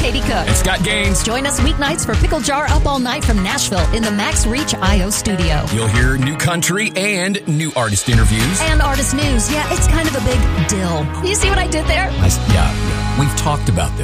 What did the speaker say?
Katie Cook. And Scott Gaines. Join us weeknights for Pickle Jar Up All Night from Nashville in the Max Reach IO studio. You'll hear new country and new artist interviews. And artist news. Yeah, it's kind of a big deal. You see what I did there? Yeah, we've talked about this.